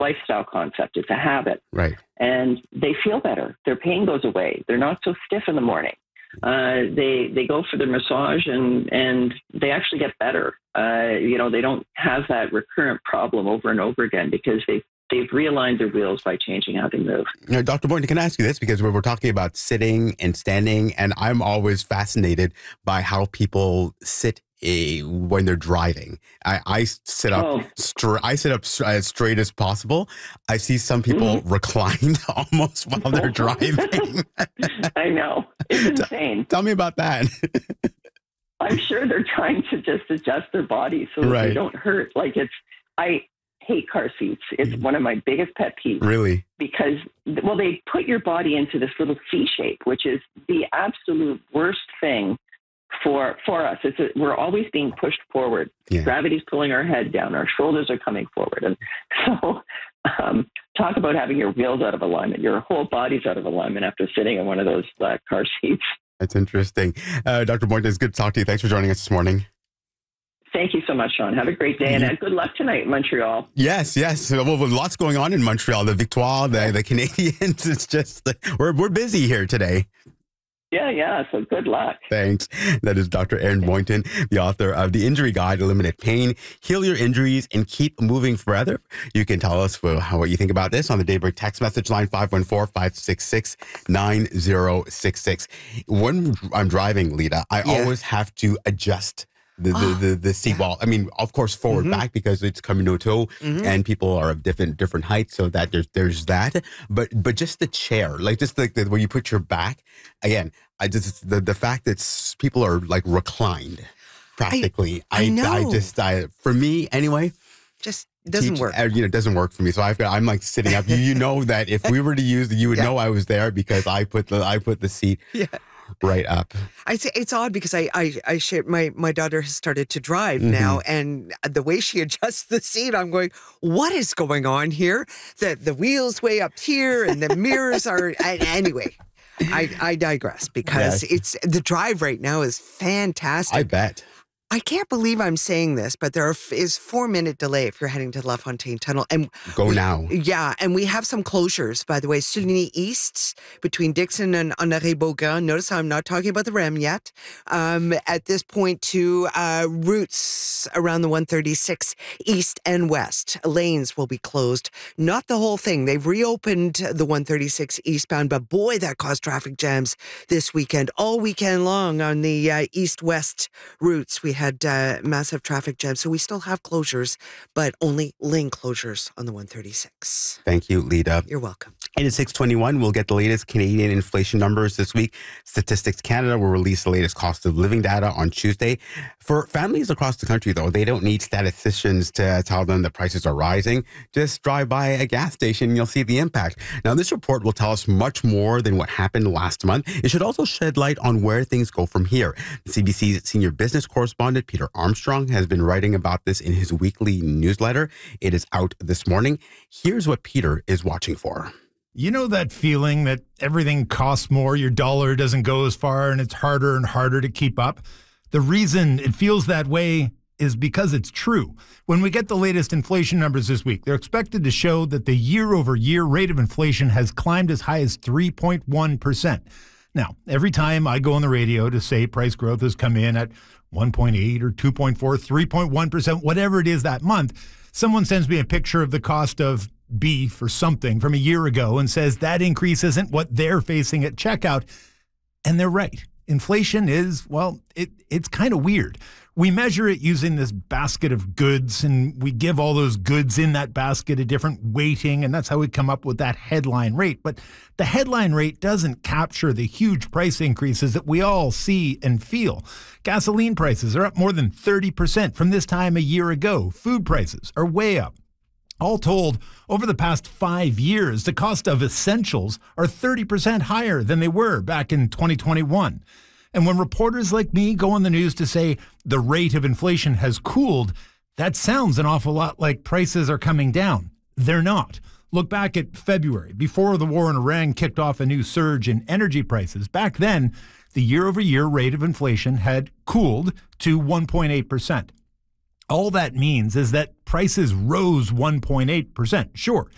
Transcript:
lifestyle concept. It's a habit. Right. And they feel better. Their pain goes away. They're not so stiff in the morning. They go for their massage and they actually get better. They don't have that recurrent problem over and over again because they've realigned their wheels by changing how they move. Now, Dr. Boynton, can I ask you this? Because we're talking about sitting and standing, and I'm always fascinated by how people sit when they're driving. I sit up as straight as possible. I see some people reclined almost while they're driving. I know. It's insane. Tell me about that. I'm sure they're trying to just adjust their bodies so that they don't hurt. I hate car seats. It's one of my biggest pet peeves. Really? Because, they put your body into this little C shape, which is the absolute worst thing for us. We're always being pushed forward. Yeah. Gravity's pulling our head down. Our shoulders are coming forward. And so talk about having your wheels out of alignment. Your whole body's out of alignment after sitting in one of those car seats. That's interesting. Dr. Boynton, it's good to talk to you. Thanks for joining us this morning. Thank you so much, Sean. Have a great day, and good luck tonight in Montreal. Yes. Well, lots going on in Montreal. The Victoire, the Canadiens. It's just we're busy here today. Yeah. So good luck. Thanks. That is Dr. Aaron Boynton, the author of The Injury Guide, Eliminate Pain, Heal Your Injuries, and Keep Moving Forever. You can tell us what you think about this on the Daybreak text message line 514-566-9066. When I'm driving, Lita, I always have to adjust the seatbelt. I mean, of course, forward back because it's coming to a toe and people are of different heights, so that there's that. But just the chair, where you put your back. Again, the fact that people are reclined practically. I know. For me anyway, just doesn't work. It doesn't work for me. So I'm sitting up. You know that if we were to use, you would know I was there because I put the seat. Yeah. Right up. I say it's odd because I share my daughter has started to drive now, and the way she adjusts the seat, I'm going, what is going on here? The wheels way up here, and the mirrors are anyway. I digress because it's the drive right now is fantastic. I bet. I can't believe I'm saying this, but there is 4-minute delay if you're heading to La Fontaine Tunnel. And now. Yeah, and we have some closures, by the way. Suddenly East, between Dixon and Honoré-Beaugrand. Notice how I'm not talking about the REM yet. At this point, to routes around the 136 East and West. Lanes will be closed. Not the whole thing. They've reopened the 136 eastbound, but boy, that caused traffic jams this weekend. All weekend long on the east-west routes, we had massive traffic jams. So we still have closures, but only lane closures on the 136. Thank you, Lita. You're welcome. And at 6:21, we'll get the latest Canadian inflation numbers this week. Statistics Canada will release the latest cost of living data on Tuesday. For families across the country, though, they don't need statisticians to tell them the prices are rising. Just drive by a gas station and you'll see the impact. Now, this report will tell us much more than what happened last month. It should also shed light on where things go from here. CBC's senior business correspondent, Peter Armstrong, has been writing about this in his weekly newsletter. It is out this morning. Here's what Peter is watching for. You know that feeling that everything costs more, your dollar doesn't go as far, and it's harder and harder to keep up? The reason it feels that way is because it's true. When we get the latest inflation numbers this week, they're expected to show that the year-over-year rate of inflation has climbed as high as 3.1%. Now, every time I go on the radio to say price growth has come in at 1.8 or 2.4, 3.1%, whatever it is that month, someone sends me a picture of the cost of beef or something from a year ago and says that increase isn't what they're facing at checkout. And they're right. Inflation is, it's kind of weird. We measure it using this basket of goods, and we give all those goods in that basket a different weighting, and that's how we come up with that headline rate. But the headline rate doesn't capture the huge price increases that we all see and feel. Gasoline prices are up more than 30% from this time a year ago. Food prices are way up. All told, over the past 5 years, the cost of essentials are 30% higher than they were back in 2021. And when reporters like me go on the news to say the rate of inflation has cooled, that sounds an awful lot like prices are coming down. They're not. Look back at February, before the war in Iran kicked off a new surge in energy prices. Back then, the year-over-year rate of inflation had cooled to 1.8%. All that means is that prices rose 1.8%. Sure,